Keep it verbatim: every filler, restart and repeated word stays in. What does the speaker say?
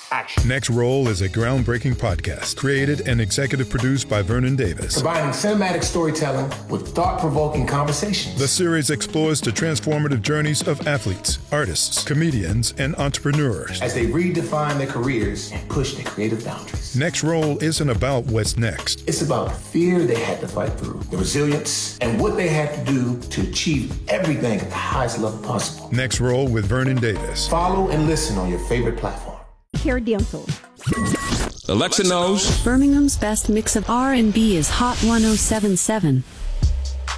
action. Next Roll is a groundbreaking podcast created and executive produced by Vernon Davis. Combining cinematic storytelling with thought-provoking conversations. The series explores the transformative journeys of athletes, artists, comedians, and entrepreneurs as they redefine their careers and push their creative boundaries. Next Roll isn't about what's next. It's about the fear they had to fight through, the resilience, and what they had to do to achieve everything at the highest level possible. Next Roll with Vernon Davis. Follow and listen on your favorite platform. Hair Dental. Alexa knows Birmingham's best mix of R and B is Hot one oh seven point seven.